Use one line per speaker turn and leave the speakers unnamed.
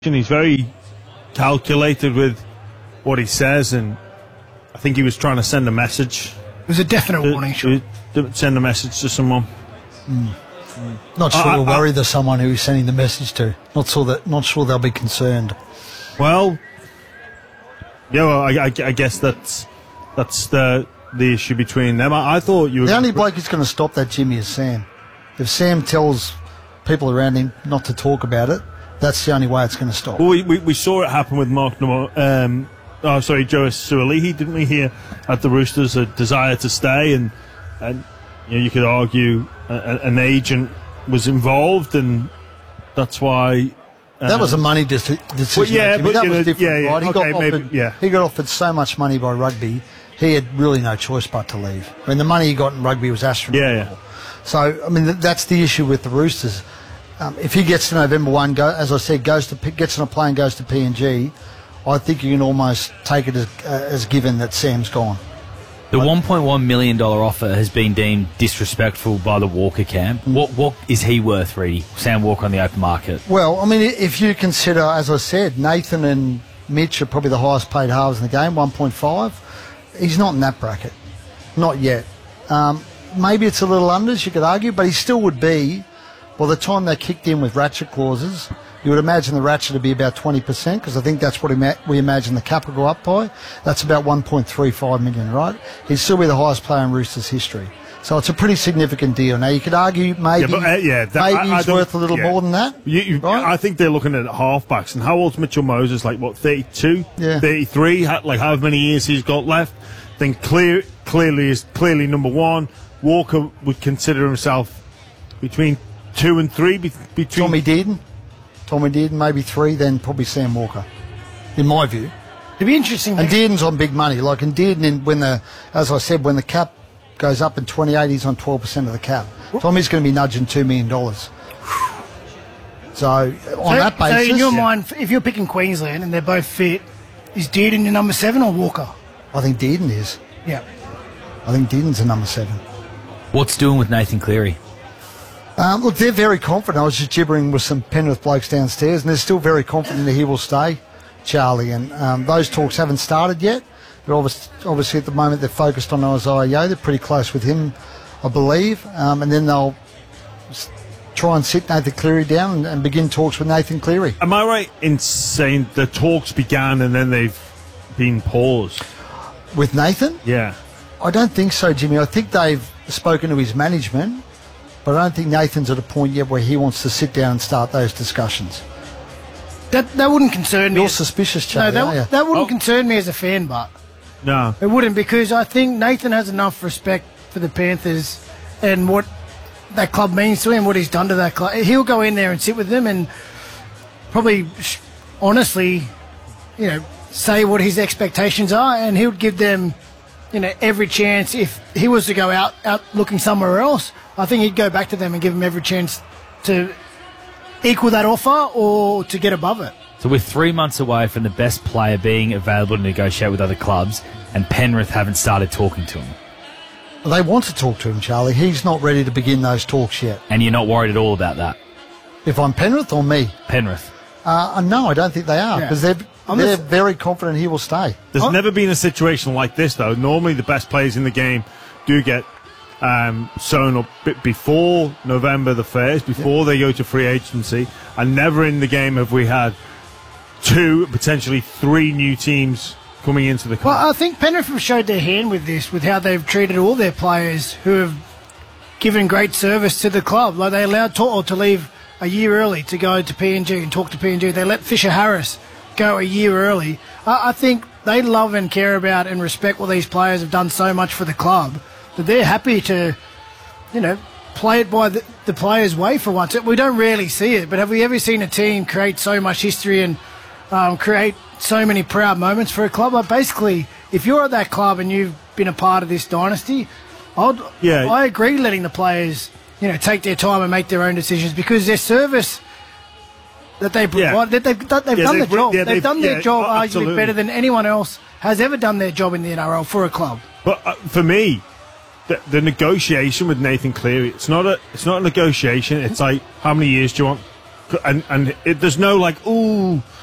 He's very calculated with what he says, and I think he was trying to send a message.
It was a definite warning shot.
Send a message to someone.
Not sure to worry the someone who he's sending the message to. Not sure they'll be concerned.
Well, yeah. Well, I guess that's the issue between them. I thought you were
the only bloke who's going to stop that, Jimmy, is Sam. If Sam tells people around him not to talk about it, that's the only way it's going to stop.
Well, we saw it happen with Joe Suolihi, didn't we? Here at the Roosters, a desire to stay, and you could argue an agent was involved, and that's why.
That was a money decision.
Well, yeah,
but that was different, right?
He
got offered so much money by rugby, he had really no choice but to leave. I mean, the money he got in rugby was astronomical.
Yeah.
So, I mean, that's the issue with the Roosters. If he gets to November 1, gets on a plane, goes to PNG, I think you can almost take it as given that Sam's gone.
The $1.1 million offer has been deemed disrespectful by the Walker camp. What is he worth, Reedy? Sam Walker on the open market?
Well, I mean, if you consider, as I said, Nathan and Mitch are probably the highest paid halves in the game, 1.5. He's not in that bracket. Not yet. Maybe it's a little unders, you could argue, but he still would be. By the time they kicked in with ratchet clauses, you would imagine the ratchet to be about 20%, because I think that's what we imagine the cap will go up by. That's about 1.35 million, right? He'd still be the highest player in Roosters history. So it's a pretty significant deal. Now, you could argue maybe he's worth a little more than that. Right?
I think they're looking at halfbacks. And how old's Mitchell Moses? Like, what, 32?
Yeah.
33? Like, how many years he's got left? Then clearly is number one. Walker would consider himself between 2 and 3. Between
Tommy Dearden, maybe 3, then probably Sam Walker, in my view.
It'd be interesting.
And Dearden's on big money. Like, in Dearden, as I said, when the cap goes up in 28, he's on 12% of the cap. Tommy's going to be nudging $2 million. So, on that basis...
So, in your mind, if you're picking Queensland and they're both fit, is Dearden your number 7 or Walker?
I think Dearden is.
Yeah.
I think Dearden's a number 7.
What's doing with Nathan Cleary?
Look, they're very confident. I was just gibbering with some Penrith blokes downstairs, and they're still very confident that he will stay, Charlie. And those talks haven't started yet. But obviously at the moment they're focused on Isaiah Yeo. They're pretty close with him, I believe. And then they'll try and sit Nathan Cleary down and begin talks with Nathan Cleary.
Am I right in saying the talks began and then they've been paused?
With Nathan?
Yeah.
I don't think so, Jimmy. I think they've spoken to his management, but I don't think Nathan's at a point yet where he wants to sit down and start those discussions.
That wouldn't concern me.
You're suspicious, Charlie,
aren't you? That wouldn't concern me as a fan, but...
No.
It wouldn't, because I think Nathan has enough respect for the Panthers and what that club means to him, what he's done to that club. He'll go in there and sit with them and probably, honestly, say what his expectations are, and he'll give them, every chance. If he was to go out looking somewhere else, I think he'd go back to them and give them every chance to equal that offer or to get above it.
So we're 3 months away from the best player being available to negotiate with other clubs, and Penrith haven't started talking to him.
Well, they want to talk to him, Charlie. He's not ready to begin those talks yet.
And you're not worried at all about that?
If I'm Penrith or me?
Penrith.
No, I don't think they are, because they're very confident he will stay.
There's never been a situation like this, though. Normally the best players in the game do get sewn up before November the 1st, before they go to free agency, and never in the game have we had 2, potentially 3 new teams coming into the club.
Well, I think Penrith have showed their hand with this, with how they've treated all their players who have given great service to the club. Like, they allowed To'o to leave a year early to go to PNG and talk to PNG. They let Fisher Harris go a year early. I think they love and care about and respect what these players have done so much for the club, that they're happy to, play it by the players' way for once. We don't rarely see it, but have we ever seen a team create so much history and create so many proud moments for a club? Basically, if you're at that club and you've been a part of this dynasty, I agree letting the players, take their time and make their own decisions, because their service that they provide, they've done the job. They've done their job arguably better than anyone else has ever done their job in the NRL for a club.
But for me, the negotiation with Nathan Cleary, it's not a negotiation. It's like, how many years do you want? And there's no like, ooh,